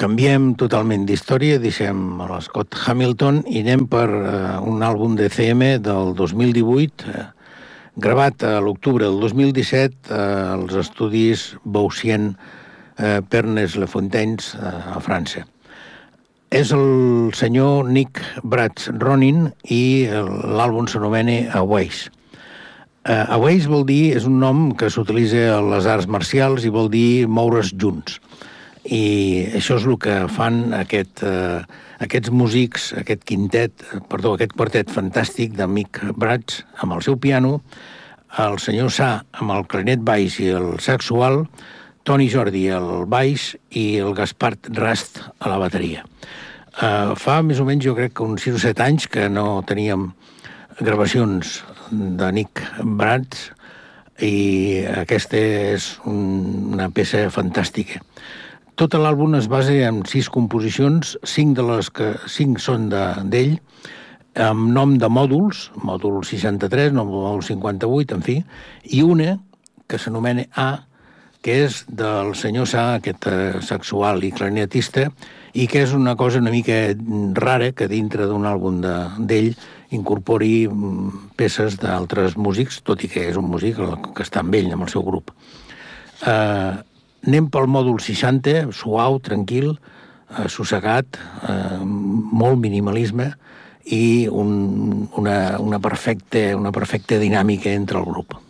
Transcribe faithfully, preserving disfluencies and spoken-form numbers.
canviem totalment d'història, deixem l'Scott Hamilton i anem per uh, un àlbum de C M del dos mil divuit, uh, gravat a l'octubre del dos mil disset uh, als estudis Beaucien uh, Pernes-les-Fontaines uh, a França. És el senyor Nick Bratz-Ronin i l'àlbum s'anomena Aways. Uh, Aways vol dir, és un nom que s'utilitza a les arts marcials i vol dir moure's junts. I això és el que fan aquest, uh, aquests músics, aquest quintet, perdó, aquest quartet fantàstic de Nick Bratz amb el seu piano, el senyor Sa amb el clarinet baix i el saxual, Toni Jordi al baix i el Gaspard Rast a la bateria. Uh, fa més o menys, jo crec que uns sis o set anys que no teníem gravacions de Nick Bratz i aquesta és un, una peça fantàstica. Tot l'àlbum es basa en sis composicions, cinc de les que cinc són d'ell, de, amb nom de mòduls, mòdul seixanta-tres, mòdul cinquanta-vuit, en fi, i una que s'anomena A, que és del senyor Sa, aquest uh, sexual i clarinetista, i que és una cosa una mica rara que dintre d'un àlbum d'ell de, incorpori peces d'altres músics, tot i que és un músic que està amb ell, amb el seu grup. Uh, anem pel mòdul seixanta, suau, tranquil, uh, sossegat, uh, molt minimalisme i un, una, una, perfecta, una perfecta dinàmica entre el grup.